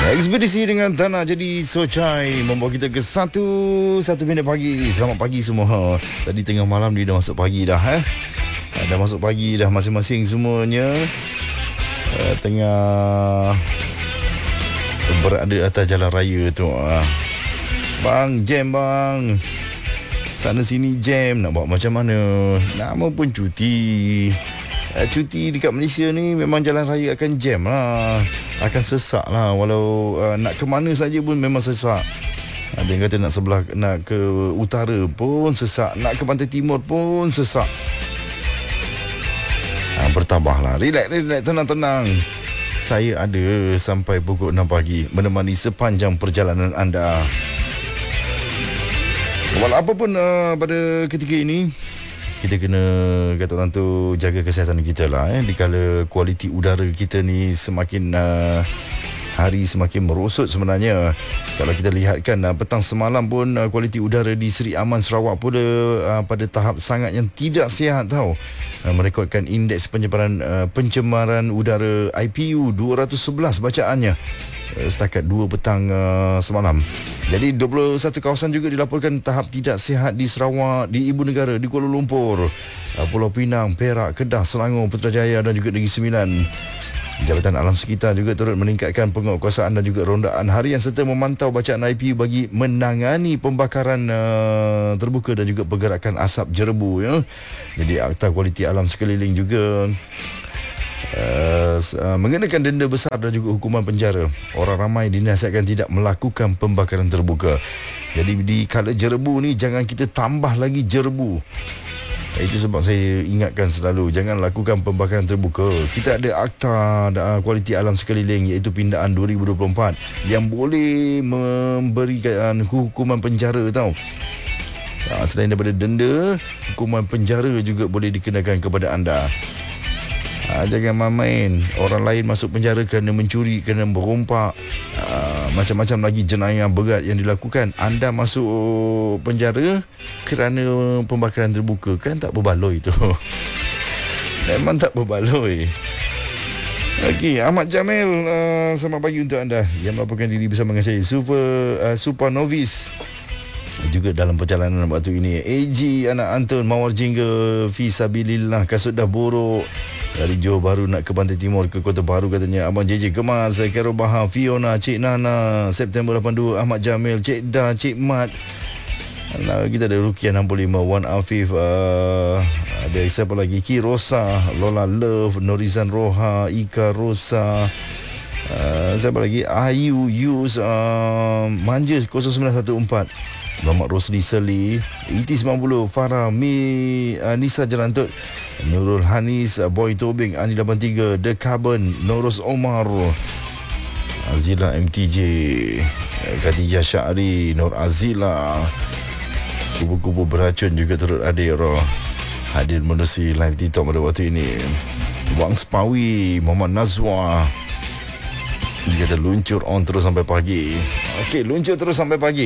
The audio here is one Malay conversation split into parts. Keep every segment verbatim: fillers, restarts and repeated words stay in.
Ekspedisi dengan Tanah Jadi Sochai membawa kita ke satu satu minit pagi. Selamat pagi semua. Tadi tengah malam dia dah masuk pagi dah eh. Dah masuk pagi dah masing-masing semuanya. Uh, tengah berada atas jalan raya tu. Uh. Bang, jam bang. Sana sini jam. Nak buat macam mana? Nama pun cuti. Uh, cuti dekat Malaysia ni memang jalan raya akan jam lah. Akan sesak lah. Walau uh, nak ke mana saja pun memang sesak. Ada yang kata nak sebelah, nak ke utara pun sesak, nak ke pantai timur pun sesak. Ha, bertabahlah. Relax, relax, tenang-tenang. Saya ada sampai pukul enam pagi menemani sepanjang perjalanan anda. Walau apa pun uh, pada ketika ini, kita kena, kata orang tu, jaga kesihatan kita lah eh. Dikala kualiti udara kita ni semakin uh, hari semakin merosot sebenarnya. Kalau kita lihatkan uh, petang semalam pun uh, kualiti udara di Seri Aman Sarawak pula uh, pada tahap sangat yang tidak sihat tau. Uh, merekodkan indeks pencemaran uh, pencemaran udara I P U dua ratus sebelas bacaannya uh, setakat dua petang uh, semalam. Jadi dua puluh satu kawasan juga dilaporkan tahap tidak sihat di Sarawak, di Ibu Negara, di Kuala Lumpur, Pulau Pinang, Perak, Kedah, Selangor, Putrajaya dan juga Negeri Sembilan. Jabatan Alam Sekitar juga turut meningkatkan penguatkuasaan dan juga rondaan harian serta memantau bacaan I P U bagi menangani pembakaran uh, terbuka dan juga pergerakan asap jerebu ya. Jadi Akta Kualiti Alam Sekeliling juga Uh, uh, mengenakan denda besar dan juga hukuman penjara. Orang ramai dinasihatkan tidak melakukan pembakaran terbuka. Jadi di kala jerebu ni jangan kita tambah lagi jerebu. Itu sebab saya ingatkan selalu jangan lakukan pembakaran terbuka. Kita ada Akta uh, Kualiti Alam Sekeliling iaitu pindaan dua ribu dua puluh empat yang boleh memberikan hukuman penjara tau. Uh, selain daripada denda, hukuman penjara juga boleh dikenakan kepada anda. Ha, jangan main-main. Orang lain masuk penjara kerana mencuri, kerana berompak, ha, macam-macam lagi jenayah berat yang dilakukan. Anda masuk penjara kerana pembakaran terbuka. Kan tak berbaloi tu. Memang tak berbaloi. Okey, Ahmad Jamil, uh, selamat pagi untuk anda yang melaporkan diri bersama dengan saya, Super uh, Super Novice. Juga dalam perjalanan waktu ini, A G anak Anton Mawar Jingga Fisabilillah, kasut dah borok. Dari Johor Bahru nak ke Pantai Timur, ke Kota Baru katanya. Abang J J Kemas, Kero Bahar, Fiona, Cik Nana, September lapan puluh dua, Ahmad Jamil, Cik Da, Cik Mat. Nah, kita ada Rukiah enam puluh lima, Wan Afif, uh, ada siapa lagi, Ki Rosa, Lola Love, Norizan Roha, Ika Rosa, uh, siapa lagi, Ayu Yus, uh, Manja kosong sembilan satu empat, Muhammad Rosli Seli, E T sembilan puluh, Farah Mi, uh, Nisa Jerantut, Nurul Hanis, uh, Boy Tobing, Ani lapan tiga, The Carbon, Norus Omar, Azila M T J, Khadijah Syahri, Nur Azila, Kubu-kubu beracun juga turut hadir hadir menerusi live TikTok pada waktu ini. Wang Spawi, Muhammad Nazwa, dia kata luncur on terus sampai pagi. Okey, luncur terus sampai pagi.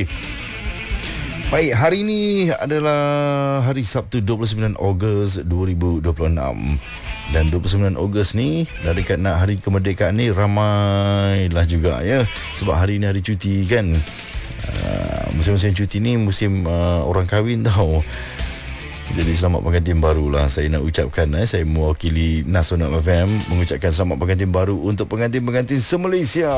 Baik, hari ini adalah hari Sabtu dua puluh sembilan Ogos dua ribu dua puluh enam. Dan dua puluh sembilan Ogos ni dah dekat nak hari kemerdekaan ni, ramailah juga ya. Sebab hari ni hari cuti kan. Uh, musim-musim cuti ni musim uh, orang kahwin tau. Jadi selamat pengantin baru lah saya nak ucapkan eh. Saya mewakili Nasional F M mengucapkan selamat pengantin baru untuk pengantin-pengantin se-Malaysia.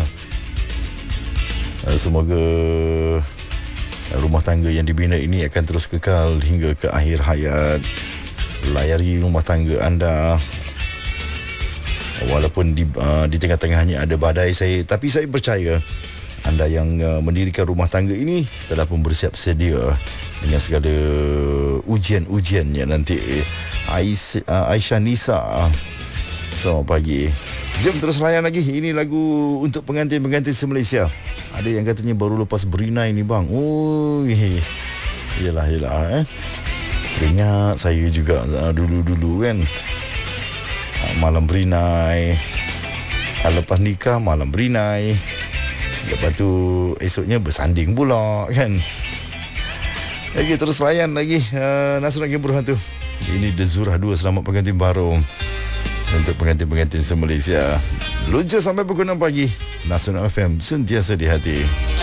Uh, semoga rumah tangga yang dibina ini akan terus kekal hingga ke akhir hayat. Layari rumah tangga anda walaupun di, uh, di tengah-tengahnya ada badai, saya tapi saya percaya anda yang uh, mendirikan rumah tangga ini telah pun bersiap sedia dengan segala ujian-ujiannya nanti. Ais, uh, Aisyah Nisa, selamat pagi. Jom terus layan lagi. Ini lagu untuk pengantin-pengantin se-Malaysia. Ada yang katanya baru lepas berinai ni bang. Oh, yelah yelah eh. Teringat saya juga uh, dulu-dulu kan, uh, malam berinai, uh, lepas nikah malam berinai, lepas tu esoknya bersanding pula kan. Lagi terus layan lagi uh, Nasional Game Berhantu. Ini The Zurah dua, selamat pengantin baru untuk pengantin-pengantin se-Malaysia. Lunca sampai pukul enam pagi. Nasional F M sentiasa di hati.